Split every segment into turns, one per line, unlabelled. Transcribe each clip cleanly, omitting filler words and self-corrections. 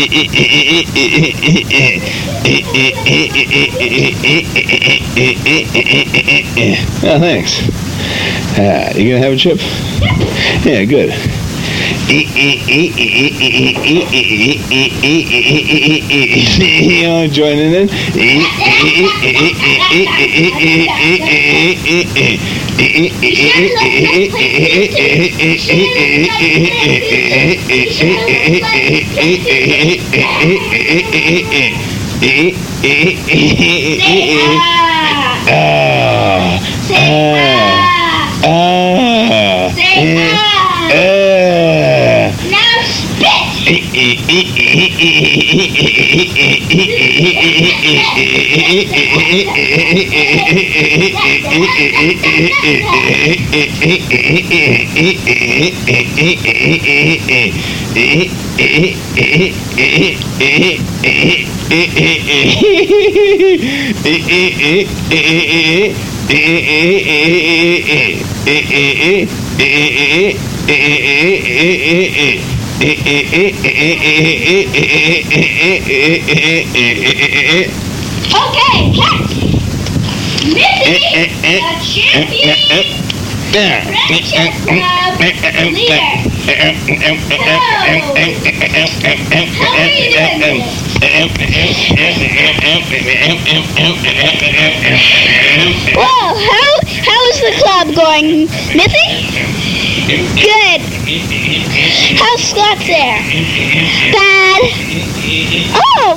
Oh, thanks. You gonna have a chip? Yeah, good. You know, joining in.
Now spit! Okay, catch! Missy, the champion! Friendship Club leader! So, how are you doing? Well, how is the club going, Missy? Good. How's Scott there? Bad. Oh!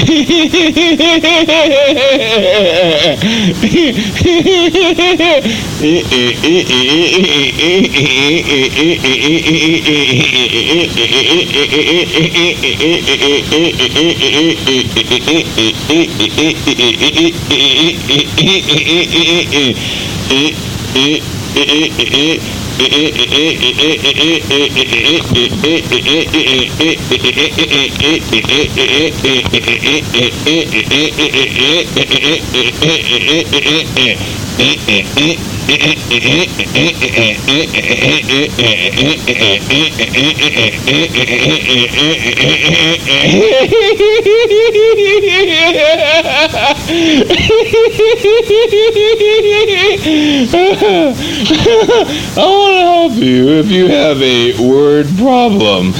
I want to help you if you have a word problem.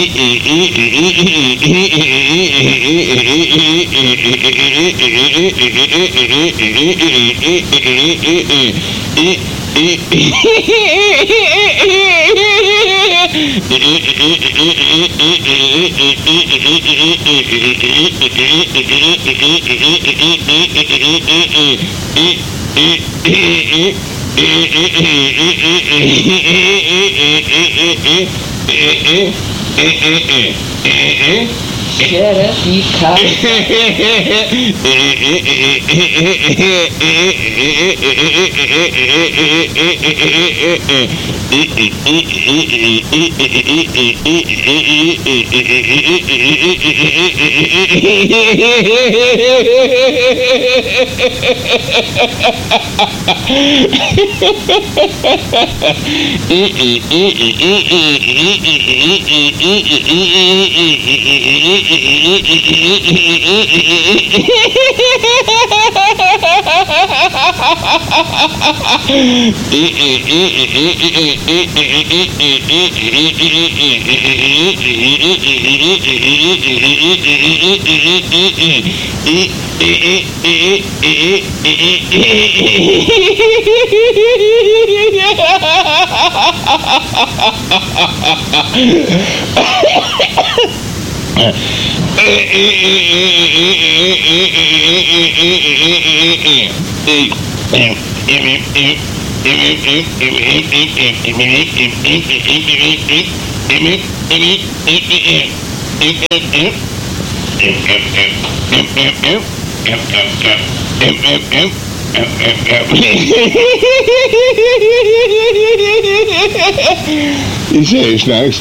Shut up, you cock.
You say, Snacks?